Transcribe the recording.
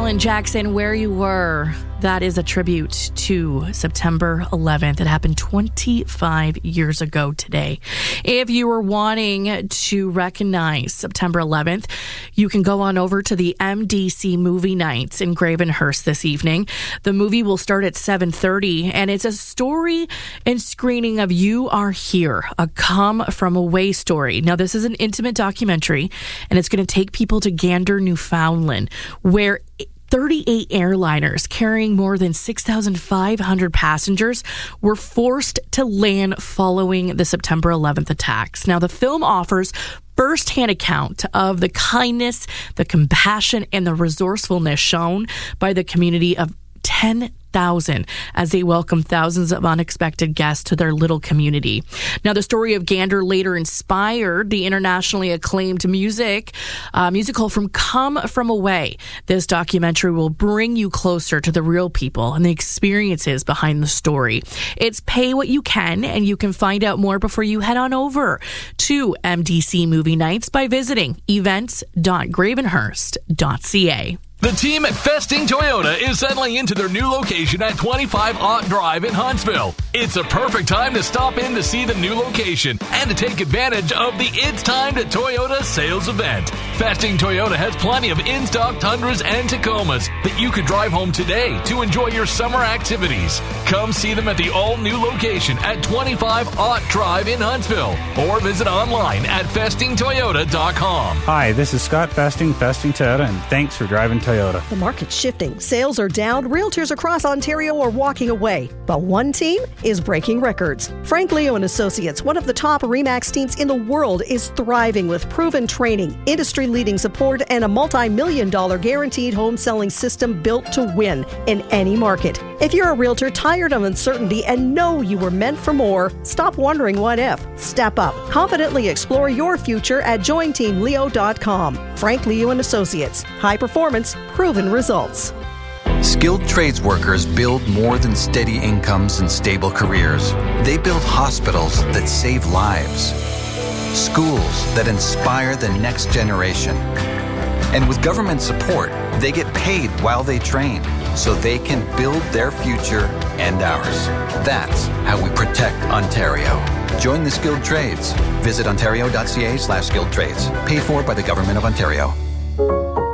Alan Jackson, Where You Were. That is a tribute to September 11th. It happened 25 years ago today. If you were wanting to recognize September 11th, you can go on over to the MDC Movie Nights in Gravenhurst this evening. The movie will start at 7:30, and it's a story and screening of You Are Here, a Come From Away story. Now, this is an intimate documentary, and it's going to take people to Gander, Newfoundland, where 38 airliners carrying more than 6,500 passengers were forced to land following the September 11th attacks. Now, the film offers first-hand account of the kindness, the compassion, and the resourcefulness shown by the community of 10,000 as they welcome thousands of unexpected guests to their little community. Now, the story of Gander later inspired the internationally acclaimed musical from Come From Away. This documentary will bring you closer to the real people and the experiences behind the story. It's pay what you can, and you can find out more before you head on over to MDC Movie Nights by visiting events.gravenhurst.ca. The team at Festing Toyota is settling into their new location at 25 Ott Drive in Huntsville. It's a perfect time to stop in to see the new location and to take advantage of the It's Time to Toyota sales event. Festing Toyota has plenty of in-stock Tundras and Tacomas that you could drive home today to enjoy your summer activities. Come see them at the all-new location at 25 Ott Drive in Huntsville or visit online at festingtoyota.com. Hi, this is Scott Festing Toyota, and thanks for driving Toyota. The market's shifting. Sales are down. Realtors across Ontario are walking away. But one team is breaking records. Frank Leo and Associates, one of the top RE/MAX teams in the world, is thriving with proven training, industry-leading support, and a multi-million-dollar guaranteed home selling system built to win in any market. If you're a realtor tired of uncertainty and know you were meant for more, stop wondering what if. Step up. Confidently explore your future at jointeamleo.com. Frank Leo and Associates. High performance, proven results. Skilled trades workers build more than steady incomes and stable careers. They build hospitals that save lives, schools that inspire the next generation. And with government support, they get paid while they train so they can build their future and ours. That's how we protect Ontario. Join the skilled trades. Visit ontario.ca/skilled trades. Paid for by the Government of Ontario.